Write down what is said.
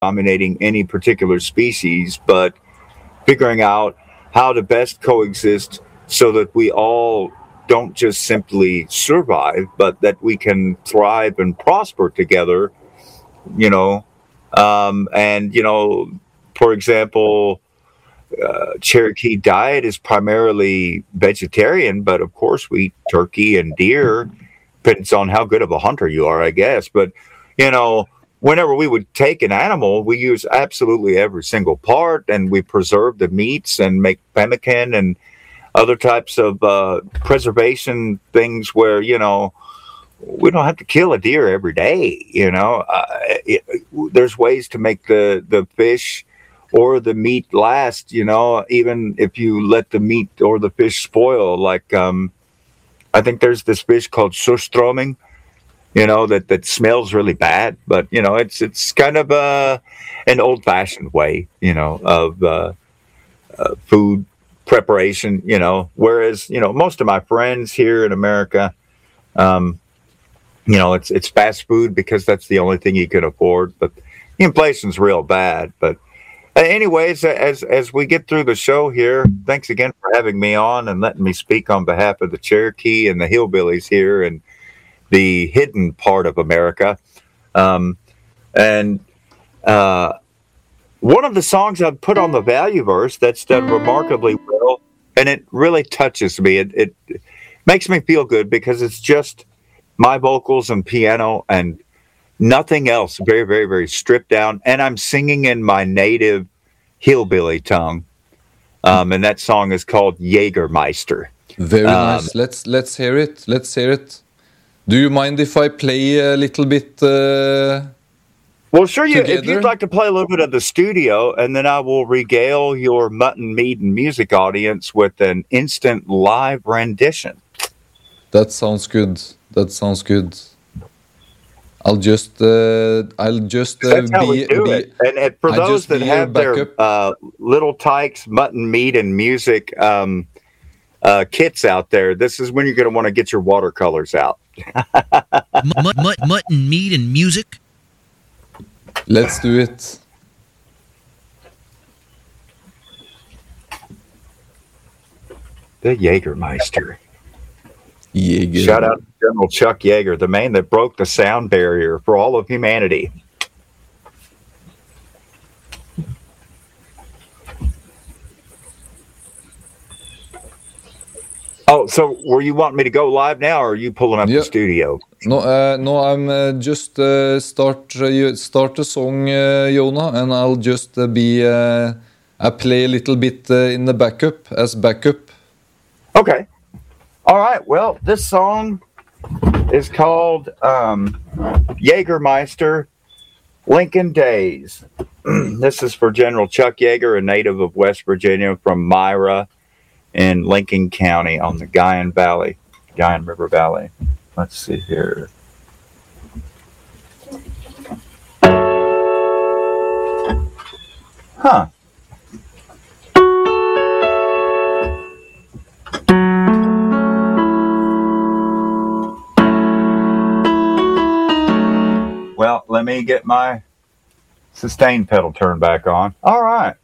dominating any particular species, but figuring out how to best coexist so that we all don't just simply survive, but that we can thrive and prosper together, you know. And, for example, Cherokee diet is primarily vegetarian, but of course we eat turkey and deer. Depends on how good of a hunter you are, I guess. But you know, whenever we would take an animal, we use absolutely every single part, and we preserve the meats and make pemmican and other types of preservation things where we don't have to kill a deer every day. There's ways to make the fish or the meat last, even if you let the meat or the fish spoil. Like, I think there's this fish called surströmming, that smells really bad, but, it's kind of an old fashioned way, of food preparation, whereas, most of my friends here in America, it's fast food because that's the only thing you can afford, but the inflation's real bad. But anyways, as we get through the show here, thanks again for having me on and letting me speak on behalf of the Cherokee and the hillbillies here in the hidden part of America. And one of the songs I've put on the Value Verse that's done remarkably well, and it really touches me. It makes me feel good because it's just my vocals and piano and nothing else. Very, very, very stripped down. And I'm singing in my native hillbilly tongue. And that song is called Jägermeister. Very nice. Let's hear it. Let's hear it. Do you mind if I play a little bit? Well, sure. If you'd like to play a little bit of the studio, and then I will regale your mutton, meat, and music audience with an instant live rendition. That sounds good. That sounds good. I'll just That's how we do it. And for those that have their Little Tykes mutton, meat, and music kits out there, this is when you're going to want to get your watercolors out. Mutton, meat, and music. Let's do it. The Jägermeister. Jäger. Shout out to General Chuck Yeager, the man that broke the sound barrier for all of humanity. Oh, so were you wanting me to go live now, or are you pulling up the studio? No, I'm just start the song, Jonah, and I'll just I play a little bit in the backup as backup. Okay. All right. Well, this song is called Jägermeister, Lincoln Days. This is for General Chuck Yeager, a native of West Virginia from Myra in Lincoln County on the Guyan River Valley. Let's see here. Huh. Well, let me get my sustain pedal turned back on. All right.